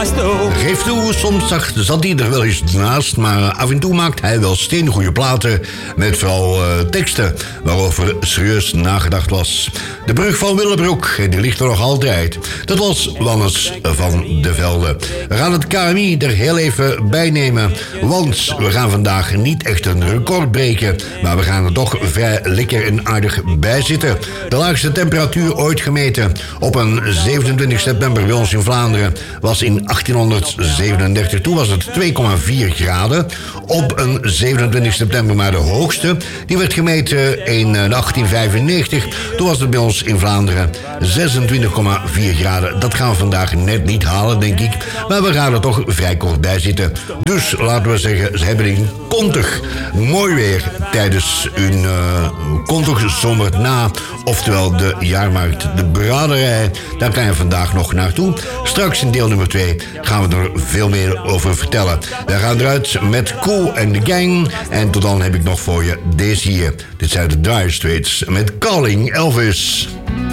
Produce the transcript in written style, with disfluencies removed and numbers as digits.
Geef toe, soms zat hij er wel eens naast, maar af en toe maakt hij wel steengoede platen met vooral teksten waarover serieus nagedacht was. De brug van Willebroek, die ligt er nog altijd. Dat was Wannes van de Velde. We gaan het KMI er heel even bij nemen, want we gaan vandaag niet echt een record breken, maar we gaan er toch vrij lekker en aardig bij zitten. De laagste temperatuur ooit gemeten op een 27 september bij ons in Vlaanderen was in 1837. Toen was het 2,4 graden op een 27 september, maar de hoogste die werd gemeten in 1895. Toen was het bij ons in Vlaanderen 26,4 graden. Dat gaan we vandaag net niet halen, denk ik, maar we gaan er toch vrij kort bij zitten. Dus laten we zeggen, ze hebben in Kontig mooi weer tijdens hun Kontig zomer na, oftewel de jaarmarkt, de braderij. Daar kan je vandaag nog naartoe. Straks in deel nummer 2 gaan we er veel meer over vertellen. We gaan eruit met Kool en de Gang. En tot dan heb ik nog voor je deze hier. Dit zijn de Dire Straits met Calling Elvis.